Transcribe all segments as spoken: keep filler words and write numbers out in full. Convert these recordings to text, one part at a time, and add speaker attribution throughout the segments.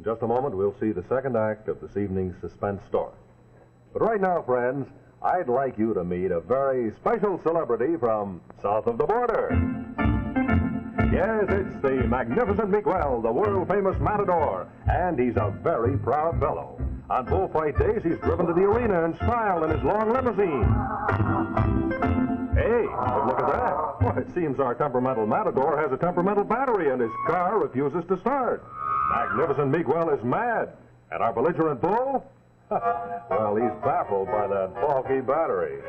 Speaker 1: In just a moment, we'll see the second act of this evening's suspense story. But right now, friends, I'd like you to meet a very special celebrity from south of the border. Yes, it's the magnificent Miguel, the world-famous matador, and he's a very proud fellow. On bullfight days, he's driven to the arena in style in his long limousine. Hey, but look at that. Well, it seems our temperamental matador has a temperamental battery and his car refuses to start. Magnificent Miguel is mad. And our belligerent bull? Well, he's baffled by that faulty battery.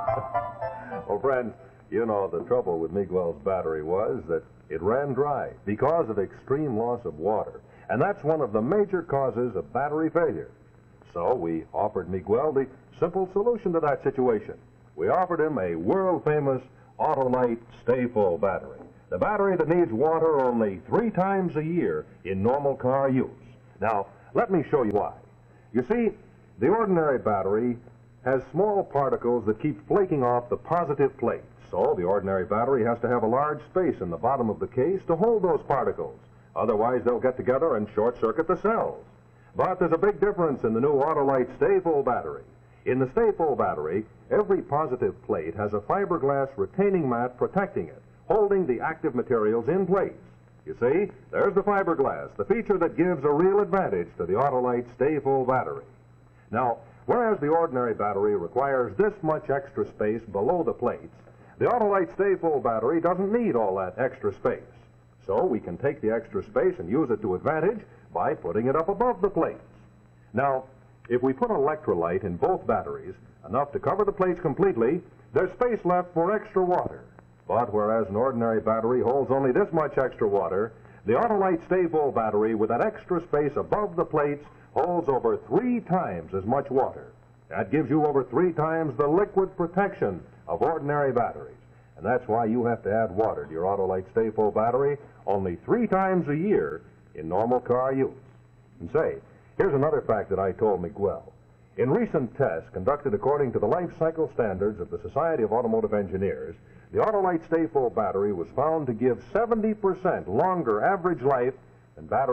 Speaker 1: Well, friends, you know the trouble with Miguel's battery was that it ran dry because of extreme loss of water. And that's one of the major causes of battery failure. So we offered Miguel the simple solution to that situation. We offered him a world-famous Autolite Stay Full battery. The battery that needs water only three times a year in normal car use. Now, let me show you why. You see, the ordinary battery has small particles that keep flaking off the positive plate. So the ordinary battery has to have a large space in the bottom of the case to hold those particles. Otherwise, they'll get together and short-circuit the cells. But there's a big difference in the new Autolite Stay Full battery. In the Stay Full battery, every positive plate has a fiberglass retaining mat protecting it, holding the active materials in place. You see, there's the fiberglass, the feature that gives a real advantage to the Autolite Stay Full battery. Now, whereas the ordinary battery requires this much extra space below the plates, the Autolite Stay Full battery doesn't need all that extra space. So we can take the extra space and use it to advantage by putting it up above the plates. Now, if we put electrolyte in both batteries, enough to cover the plates completely, there's space left for extra water. But whereas an ordinary battery holds only this much extra water, the Autolite Stay Full battery with that extra space above the plates holds over three times as much water. That gives you over three times the liquid protection of ordinary batteries. And that's why you have to add water to your Autolite Stay Full battery only three times a year in normal car use. And say, here's another fact that I told Miguel. In recent tests conducted according to the life cycle standards of the Society of Automotive Engineers, the Autolite Stay Full battery was found to give seventy percent longer average life than batteries